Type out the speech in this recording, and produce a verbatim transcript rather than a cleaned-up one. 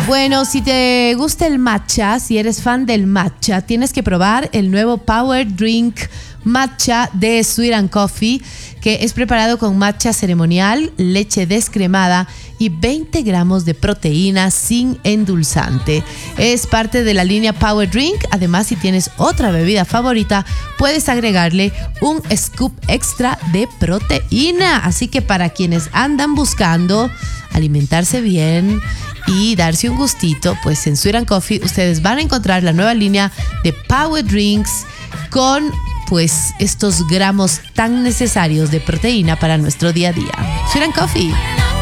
Bueno, si te gusta el matcha, si eres fan del matcha, tienes que probar el nuevo Power Drink Matcha de Sweet and Coffee, que es preparado con matcha ceremonial, leche descremada y veinte gramos de proteína sin endulzante. Es parte de la línea Power Drink. Además, si tienes otra bebida favorita, puedes agregarle un scoop extra de proteína. Así que para quienes andan buscando alimentarse bien y darse un gustito, pues en Sweet and Coffee ustedes van a encontrar la nueva línea de Power Drinks con pues estos gramos tan necesarios de proteína para nuestro día a día. Sweet and Coffee.